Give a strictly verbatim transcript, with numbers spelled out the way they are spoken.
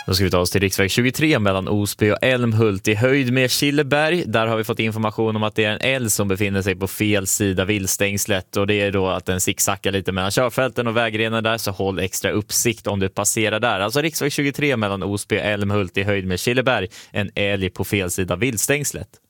Då ska vi ta oss till riksväg tjugotre mellan Osby och Älmhult i höjd med Killeberg. Där har vi fått information om att det är en älg som befinner sig på fel sida viltstängslet, och det är då att den zigzaggar lite mellan körfälten och vägrenen där, så håll extra uppsikt om du passerar där. Alltså riksväg tjugotre mellan Osby och Älmhult i höjd med Killeberg, en älg på fel sida viltstängslet.